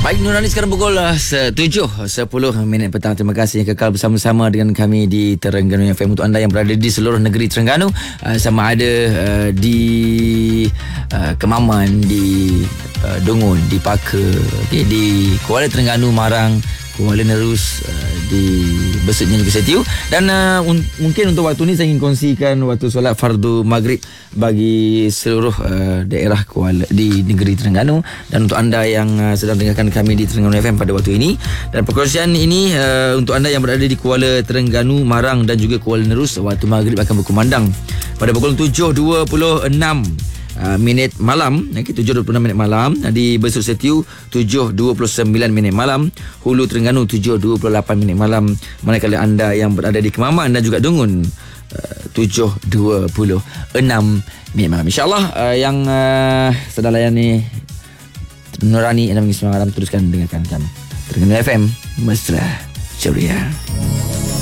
Baik, Nurani, sekarang pukul 7.10 petang. Terima kasih yang kekal bersama-sama dengan kami di Terengganu FM. Untuk anda yang berada di seluruh negeri Terengganu, sama ada di Kemaman, di Dungun, di Paka, di Kuala Terengganu, Marang, Kuala Nerus, di Besutnya juga Setiu. Dan mungkin untuk waktu ni saya ingin kongsikan waktu solat fardu maghrib bagi seluruh daerah di negeri Terengganu, dan untuk anda yang sedang dengarkan kami di Terengganu FM pada waktu ini. Dan perkongsian ini untuk anda yang berada di Kuala Terengganu, Marang dan juga Kuala Nerus, waktu maghrib akan berkumandang pada pukul 7.26 minit malam, 7.26 minit malam. Di Besut Setiu 7.29 minit malam, Hulu Terengganu 7.28 minit malam, manakala anda yang berada di Kemaman dan juga Dungun 7.26 minit malam. InsyaAllah yang sedang layan ni Nurani 6 malam, teruskan dengarkan kami Terengganu FM, Mesra Ceria.